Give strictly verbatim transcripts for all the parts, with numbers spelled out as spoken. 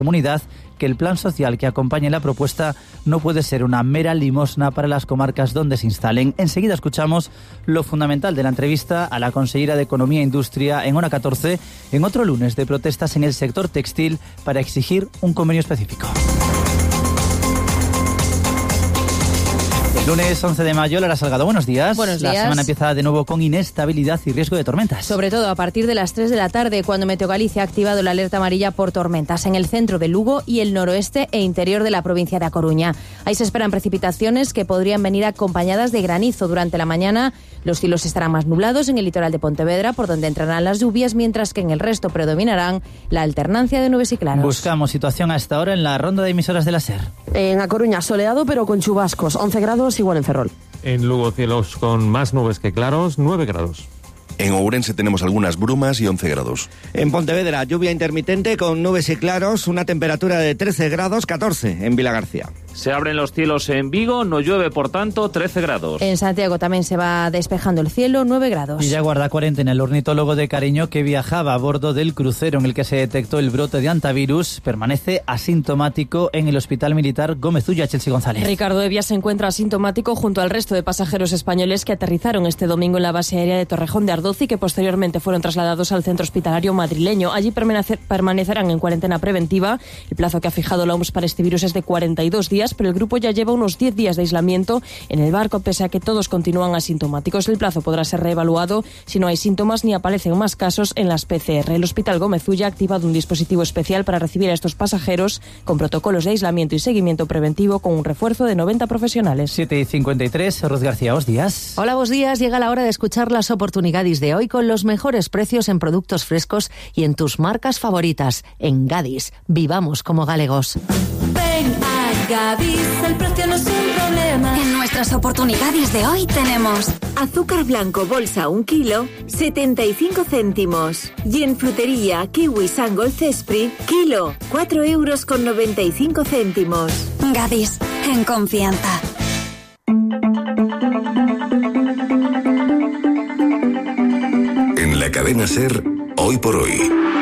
comunidad que el plan social que acompañe la propuesta no puede ser una mera limosna para las comarcas donde se instalen. Enseguida escuchamos lo fundamental de la entrevista a la consellera de Economía e Industria en hora catorce, en otro lunes de protestas en el sector textil para exigir un convenio específico. Lunes once de mayo, Lara Salgado, buenos días. Buenos días. La semana empieza de nuevo con inestabilidad y riesgo de tormentas. Sobre todo a partir de las tres de la tarde, cuando Meteogalicia ha activado la alerta amarilla por tormentas en el centro de Lugo y el noroeste e interior de la provincia de A Coruña. Ahí se esperan precipitaciones que podrían venir acompañadas de granizo durante la mañana. Los cielos estarán más nublados en el litoral de Pontevedra, por donde entrarán las lluvias, mientras que en el resto predominarán la alternancia de nubes y claros. Buscamos situación a esta hora en la ronda de emisoras de la SER. En A Coruña, soleado pero con chubascos, once grados, igual en Ferrol. En Lugo, cielos con más nubes que claros, nueve grados. En Ourense tenemos algunas brumas y once grados. En Pontevedra, lluvia intermitente con nubes y claros, una temperatura de trece grados, catorce en Vilagarcía. Se abren los cielos en Vigo, no llueve, por tanto, trece grados. En Santiago también se va despejando el cielo, nueve grados. Y ya guarda cuarentena el ornitólogo de Cariño que viajaba a bordo del crucero en el que se detectó el brote de hantavirus. Permanece asintomático en el Hospital Militar Gómez Ulla. Chelsea González. Ricardo Evia se encuentra asintomático junto al resto de pasajeros españoles que aterrizaron este domingo en la base aérea de Torrejón de Ardoz y que posteriormente fueron trasladados al centro hospitalario madrileño. Allí permanecerán en cuarentena preventiva. El plazo que ha fijado la O M S para este virus es de cuarenta y dos días, pero el grupo ya lleva unos diez días de aislamiento en el barco, pese a que todos continúan asintomáticos. El plazo podrá ser reevaluado si no hay síntomas ni aparecen más casos en las P C R. El Hospital Gómez Ulla ha activado un dispositivo especial para recibir a estos pasajeros con protocolos de aislamiento y seguimiento preventivo con un refuerzo de noventa profesionales. siete y cincuenta y tres, Ros García, buenos días. Hola, buenos días. Llega la hora de escuchar las oportunidades de hoy con los mejores precios en productos frescos y en tus marcas favoritas. En Gadis, vivamos como galegos. Ven a Gadis, el precio no es un problema. En nuestras oportunidades de hoy tenemos azúcar blanco bolsa un kilo, setenta y cinco céntimos. Y en frutería kiwi Sangol Cespri, kilo, cuatro euros con noventa y cinco céntimos. Gadis, en confianza. En la cadena SER, hoy por hoy.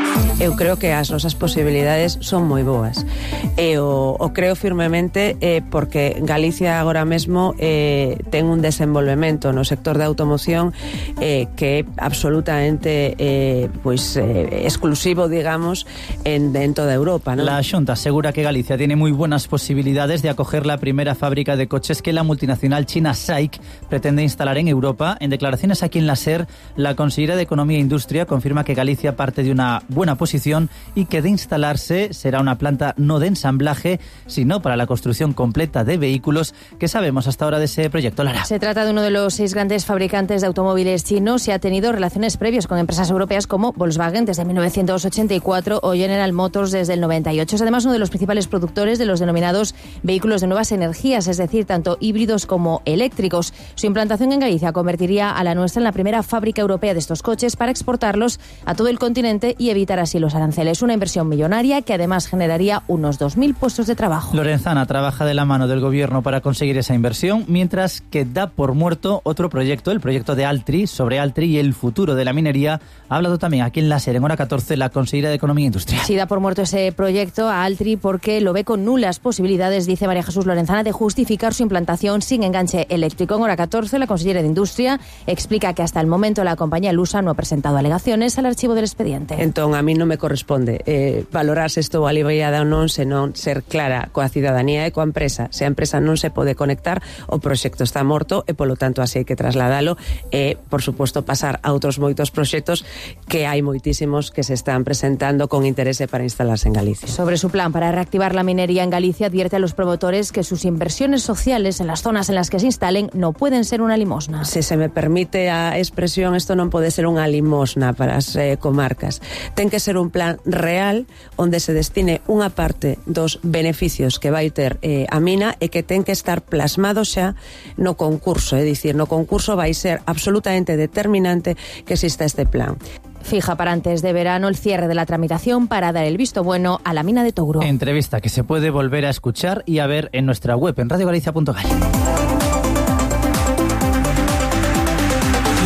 Eu creo que as nosas posibilidades son moi boas. E o, o creo firmemente eh, porque Galicia agora mesmo eh, ten un desenvolvemento no sector de automoción eh, que é absolutamente eh, pues, eh, exclusivo, digamos, en, en toda Europa, ¿no? La Xunta asegura que Galicia tiene muy buenas posibilidades de acoger la primera fábrica de coches que la multinacional china S A I C pretende instalar en Europa. En declaraciones aquí en la SER, la consellera de Economía e Industria confirma que Galicia parte de una buena posición y que de instalarse será una planta no de ensamblaje, sino para la construcción completa de vehículos. ¿Qué sabemos hasta ahora de ese proyecto, Lara? Se trata de uno de los seis grandes fabricantes de automóviles chinos y ha tenido relaciones previas con empresas europeas como Volkswagen desde mil novecientos ochenta y cuatro o General Motors desde el noventa y ocho. Es además uno de los principales productores de los denominados vehículos de nuevas energías, es decir, tanto híbridos como eléctricos. Su implantación en Galicia convertiría a la nuestra en la primera fábrica europea de estos coches para exportarlos a todo el continente y evitar así los aranceles. Una inversión millonaria que además generaría unos dos mil puestos de trabajo. Lorenzana trabaja de la mano del gobierno para conseguir esa inversión, mientras que da por muerto otro proyecto, el proyecto de Altri. Sobre Altri y el futuro de la minería ha hablado también aquí en la SER en hora catorce la consellera de Economía e Industria. Sí, da por muerto ese proyecto a Altri porque lo ve con nulas posibilidades, dice María Jesús Lorenzana, de justificar su implantación sin enganche eléctrico. En hora catorce, la consellera de Industria explica que hasta el momento la compañía lusa no ha presentado alegaciones al archivo del expediente. Entón, a mí non me corresponde eh, valorar se estou aliviada ou non, senón ser clara coa cidadanía e coa empresa. Se a empresa non se pode conectar, o proxecto está morto e, polo tanto, así hai que trasladalo e, por suposto, pasar a outros moitos proxectos que hai moitísimos que se están presentando con interese para instalarse en Galicia. Sobre su plan para reactivar la minería en Galicia, advierte a los promotores que sus inversiones sociales en las zonas en las que se instalen no pueden ser una limosna. Se se me permite a expresión, isto non pode ser unha limosna para as eh, comarcas. Ten que ser un plan real onde se destine unha parte dos beneficios que vai ter eh, a mina e que ten que estar plasmado xa no concurso, é dicir, no concurso vai ser absolutamente determinante que exista este plan. Fija para antes de verano el cierre de la tramitación para dar el visto bueno a la mina de Touro. Entrevista que se puede volver a escuchar y a ver en nuestra web en radio galicia punto gal.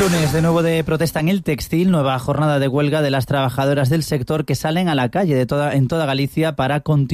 Lunes de nuevo de protesta en el textil, nueva jornada de huelga de las trabajadoras del sector que salen a la calle de toda, en toda Galicia para continuar